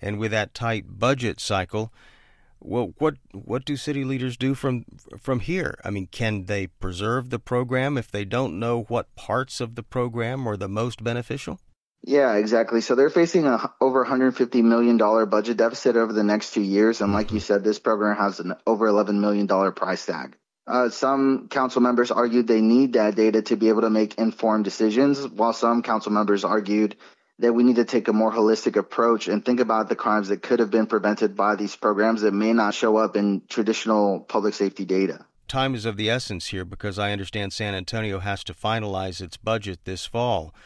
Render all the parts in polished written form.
And with that tight budget cycle, well, what do city leaders do from here? I mean, can they preserve the program if they don't know what parts of the program are the most beneficial? Yeah, exactly. So they're facing a over $150 million budget deficit over the next 2 years. And like you said, this program has an over $11 million price tag. Some council members argued they need that data to be able to make informed decisions, while some council members argued that we need to take a more holistic approach and think about the crimes that could have been prevented by these programs that may not show up in traditional public safety data. Time is of the essence here because I understand San Antonio has to finalize its budget this fall.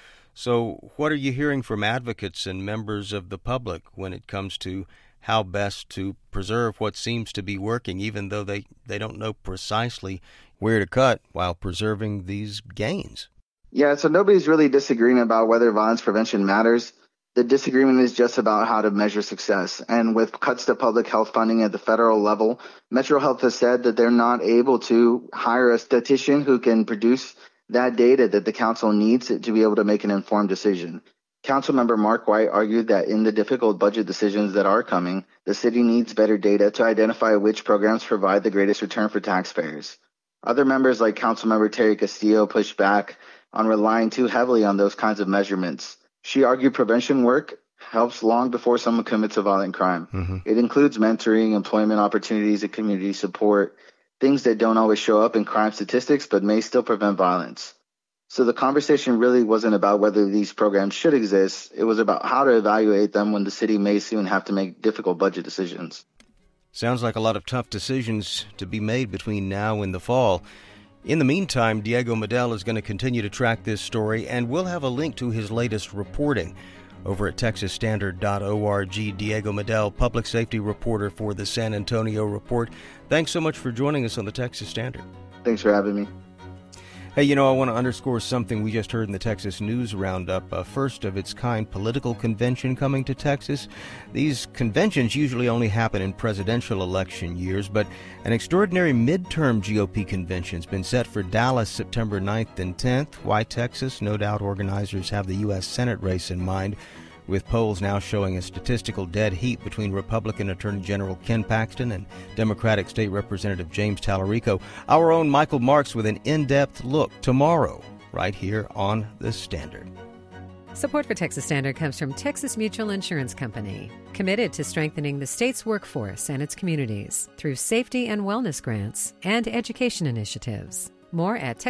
So what are you hearing from advocates and members of the public when it comes to how best to preserve what seems to be working, even though they don't know precisely where to cut while preserving these gains? Yeah, so nobody's really disagreeing about whether violence prevention matters. The disagreement is just about how to measure success. And with cuts to public health funding at the federal level, Metro Health has said that they're not able to hire a statistician who can produce that data that the council needs to be able to make an informed decision. Councilmember Mark White argued that in the difficult budget decisions that are coming, the city needs better data to identify which programs provide the greatest return for taxpayers. Other members like Councilmember Terry Castillo pushed back on relying too heavily on those kinds of measurements. She argued prevention work helps long before someone commits a violent crime. It includes mentoring, employment opportunities, and community support, things that don't always show up in crime statistics but may still prevent violence. So the conversation really wasn't about whether these programs should exist. It was about how to evaluate them when the city may soon have to make difficult budget decisions. Sounds like a lot of tough decisions to be made between now and the fall. In the meantime, Diego Medel is going to continue to track this story, and we'll have a link to his latest reporting over at texasstandard.org. Diego Medel, public safety reporter for the San Antonio Report. Thanks so much for joining us on the Texas Standard. Thanks for having me. Hey, I want to underscore something we just heard in the Texas News Roundup, a first-of-its-kind political convention coming to Texas. These conventions usually only happen in presidential election years, but an extraordinary midterm GOP convention has been set for Dallas September 9th and 10th. Why Texas? No doubt organizers have the U.S. Senate race in mind, with polls now showing a statistical dead heat between Republican Attorney General Ken Paxton and Democratic State Representative James Tallarico. Our own Michael Marks with an in-depth look tomorrow, right here on The Standard. Support for Texas Standard comes from Texas Mutual Insurance Company, committed to strengthening the state's workforce and its communities through safety and wellness grants and education initiatives. More at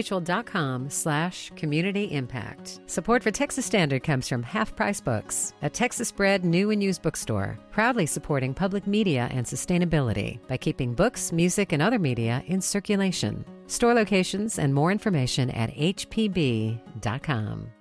texasmutual.com/community impact. Support for Texas Standard comes from Half Price Books, a Texas-bred new and used bookstore, proudly supporting public media and sustainability by keeping books, music, and other media in circulation. Store locations and more information at hpb.com.